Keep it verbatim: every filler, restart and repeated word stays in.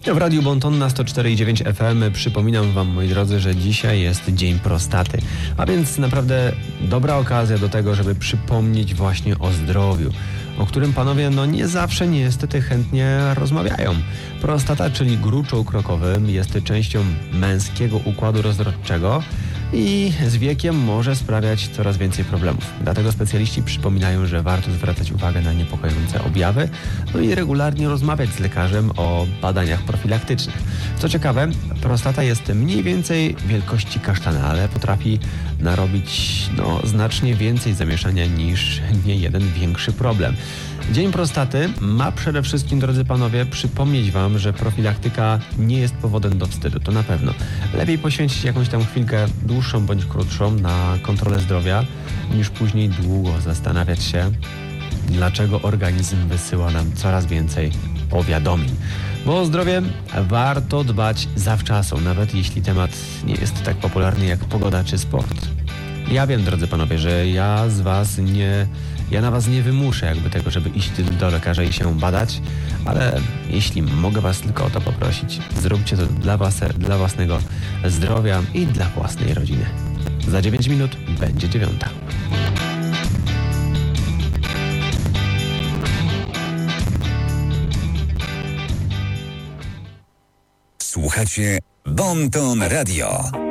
W Radiu Bonton na sto cztery i dziewięć F M przypominam Wam, moi drodzy, że dzisiaj jest Dzień Prostaty, a więc naprawdę dobra okazja do tego, żeby przypomnieć właśnie o zdrowiu, o którym panowie no nie zawsze niestety chętnie rozmawiają. Prostata, czyli gruczoł krokowy, jest częścią męskiego układu rozrodczego i z wiekiem może sprawiać coraz więcej problemów. Dlatego specjaliści przypominają, że warto zwracać uwagę na niepokojące objawy, no i regularnie rozmawiać z lekarzem o badaniach profilaktycznych. Co ciekawe, prostata jest mniej więcej wielkości kasztana, ale potrafi narobić no, znacznie więcej zamieszania niż niejeden większy problem. Dzień Prostaty ma przede wszystkim, drodzy panowie, przypomnieć Wam, że profilaktyka nie jest powodem do wstydu, to na pewno. Lepiej poświęcić jakąś tam chwilkę dłuższą bądź krótszą na kontrolę zdrowia, niż później długo zastanawiać się, dlaczego organizm wysyła nam coraz więcej powiadomień. Bo o zdrowie warto dbać zawczasu, nawet jeśli temat nie jest tak popularny jak pogoda czy sport. Ja wiem, drodzy panowie, że ja z was nie... Ja na was nie wymuszę jakby tego, żeby iść do lekarza i się badać, ale jeśli mogę was tylko o to poprosić, zróbcie to dla was, dla własnego zdrowia i dla własnej rodziny. Za dziewięć minut będzie dziewiąta. Słuchacie Bonton Radio.